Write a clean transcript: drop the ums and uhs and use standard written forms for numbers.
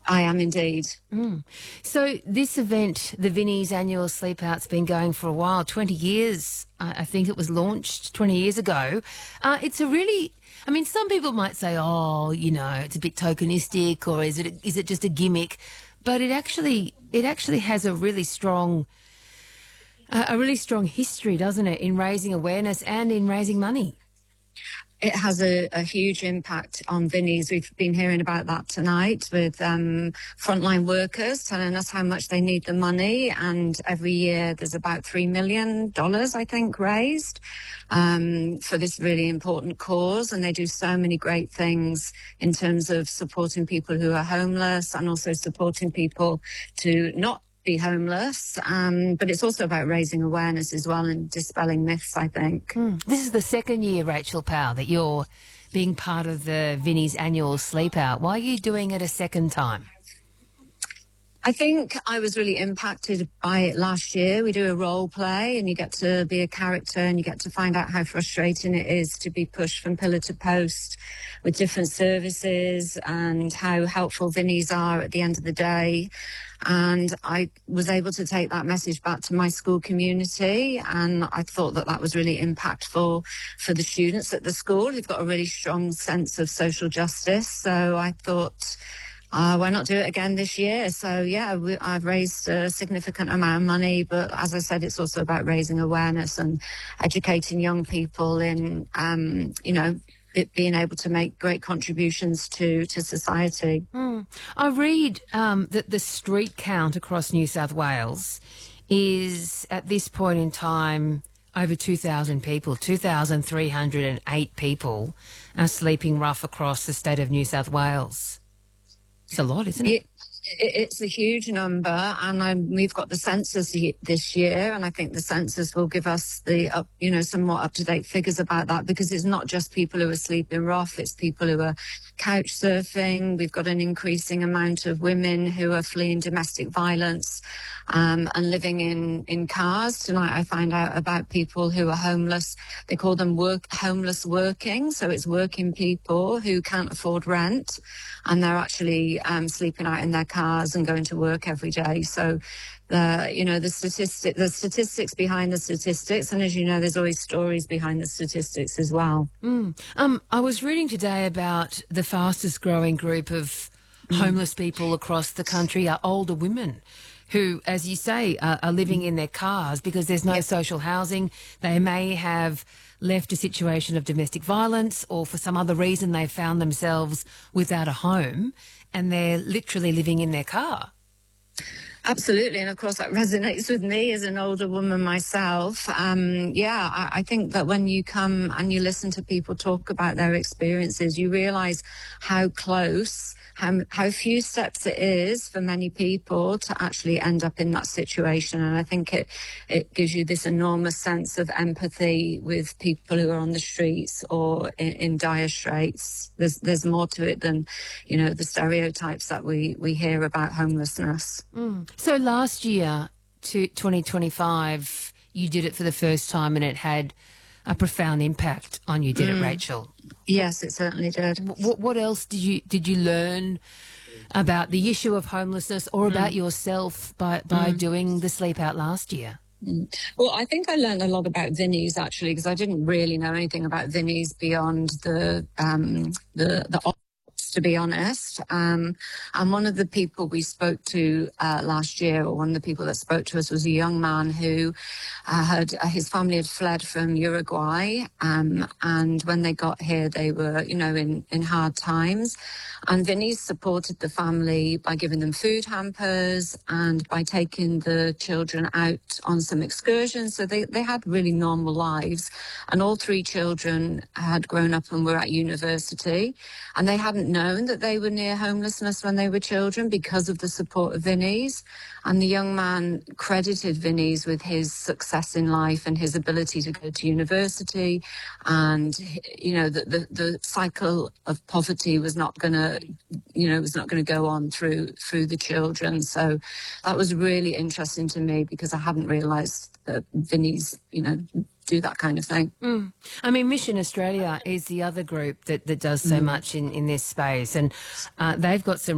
I am indeed. Mm. So this event, the Vinnie's annual Sleep Out's been going for a while, 20 years. I think it was launched 20 years ago. It's a really, I mean, some people might say, oh, you know, it's a bit tokenistic, or is it just a gimmick? But it actually has a really strong history, doesn't it, in raising awareness and in raising money. It has a huge impact on Vinnie's. We've been hearing about that tonight with frontline workers telling us how much they need the money. And every year there's about $3 million, I think, raised for this really important cause. And they do so many great things in terms of supporting people who are homeless and also supporting people to not be homeless, but it's also about raising awareness as well and dispelling myths, I think. This is the second year, Rachel Powell, that you're being part of the Vinnie's annual Sleep Out. Why are you doing it a second time? I think I was really impacted by it last year. We do a role play and you get to be a character and you get to find out how frustrating it is to be pushed from pillar to post with different services and how helpful Vinnie's are at the end of the day. And I was able to take that message back to my school community, and I thought that that was really impactful for the students at the school who've got a really strong sense of social justice. So I thought, why not do it again this year? So, yeah, I've raised a significant amount of money, but as I said, it's also about raising awareness and educating young people in, it being able to make great contributions to society. I read that the street count across New South Wales is, at this point in time, over 2,000 people. 2,308 people are sleeping rough across the state of New South Wales. It's a lot, isn't it? It's a huge number, and we've got the census this year, and I think the census will give us some more up-to-date figures about that, because it's not just people who are sleeping rough, it's people who are couch surfing. We've got an increasing amount of women who are fleeing domestic violence and living in cars. Tonight I find out about people who are homeless. They call them homeless working, so it's working people who can't afford rent, and they're actually sleeping out in their cars and going to work every day. So the statistics behind the statistics, and as you know, there's always stories behind the statistics as well. I was reading today about the fastest growing group of homeless people across the country are older women who, as you say, are living in their cars because there's no social housing. They may have left a situation of domestic violence, or for some other reason they found themselves without a home and they're literally living in their car. Absolutely. And of course, that resonates with me as an older woman myself. I think that when you come and you listen to people talk about their experiences, you realize how close, how few steps it is for many people to actually end up in that situation. And I think it gives you this enormous sense of empathy with people who are on the streets or in dire straits. There's more to it than, the stereotypes that we hear about homelessness. So last year, to 2025, you did it for the first time and it had a profound impact on you, did it, Rachel? Yes, it certainly did. What else did you learn about the issue of homelessness or about yourself by doing the Sleep Out last year? Well, I think I learned a lot about Vinnie's, actually, because I didn't really know anything about Vinnie's beyond the to be honest. And one of the people we spoke to last year, or one of the people that spoke to us, was a young man who his family had fled from Uruguay. And when they got here, they were, in hard times. And Vinnie's supported the family by giving them food hampers and by taking the children out on some excursions. So they had really normal lives. And all three children had grown up and were at university. And they hadn't known that they were near homelessness when they were children because of the support of Vinnie's. And the young man credited Vinnie's with his success in life and his ability to go to university. And, the cycle of poverty was not going to, go on through the children. So that was really interesting to me because I hadn't realised that Vinnie's, do that kind of thing. I mean, Mission Australia is the other group that does so much in this space, and they've got some